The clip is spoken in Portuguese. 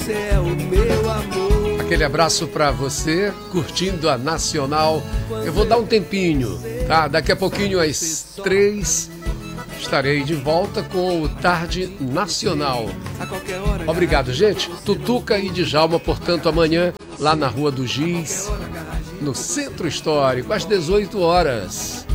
Você é o meu amor. Aquele abraço para você, curtindo a Nacional. Eu vou dar um tempinho, tá? Daqui a pouquinho, às 3, estarei de volta com o Tarde Nacional. Obrigado, gente. Tutuca e Djalma, portanto, amanhã, lá na Rua do Giz, no Centro Histórico, às 18 horas.